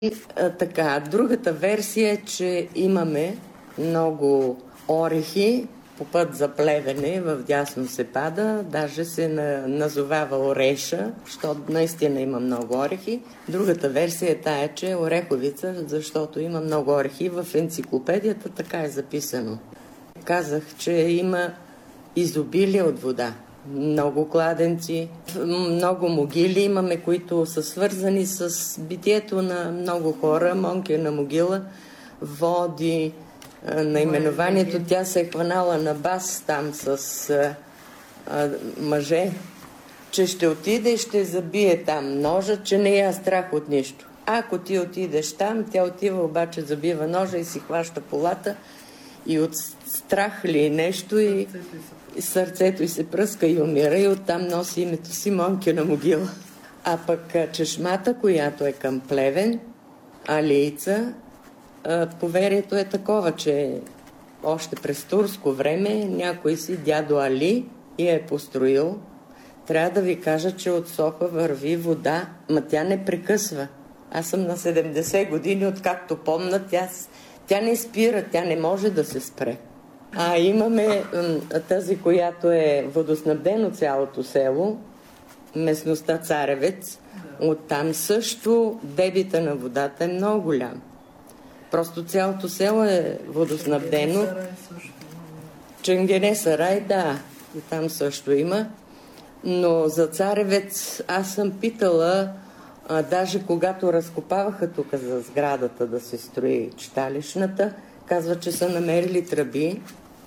Така, другата версия е, че имаме много орехи по път за плевене, в дясно се пада, даже се назовава Ореша, защото наистина има много орехи. Другата версия е тая, че е Ореховица, защото има много орехи. В енциклопедията така е записано. Казах, че има изобилие от вода. Много кладенци, много могили имаме, които са свързани с битието на много хора. Монкина могила води наименованието. Тя се е хванала на бас там с мъже, че ще отиде и ще забие там ножа, че не я страх от нищо. Ако ти отидеш там, тя отива, обаче забива ножа и си хваща полата и от страх ли нещо и сърцето й се пръска и умира, и оттам носи името си Монкина могила. А пък чешмата, която е към Плевен, Алийца, поверието е такова, че още през турско време някой си дядо Али я е построил. Трябва да ви кажа, че от Софа върви вода, ма тя не прекъсва. Аз съм на 70 години, откакто помня, тя не спира, тя не може да се спре. А имаме тази, която е водоснабдено цялото село, местността Царевец. Оттам също дебита на водата е много голям. Просто цялото село е водоснабдено. Ченгене Сарай, да, и там също има. Но за Царевец аз съм питала, даже когато разкопаваха тук за сградата да се строи читалищната, казва, че са намерили тръби.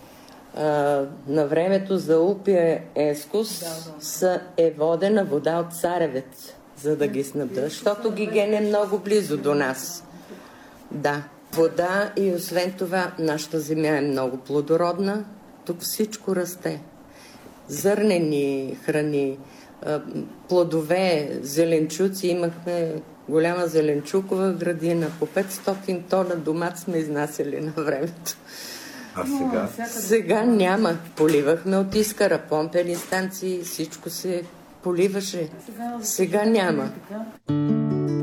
На времето за Улпия Ескус е водена вода от Царевец, за да ги снабдят, защото Гиген е много близо до нас. Да, вода, и освен това нашата земя е много плодородна. Тук всичко расте. Зърнени храни, плодове, зеленчуци. Имахме голяма зеленчукова градина. По 500 тона домат сме изнасяли на времето. А сега? Сега няма. Поливахме от Искъра, помпени станции, всичко се поливаше. Сега няма.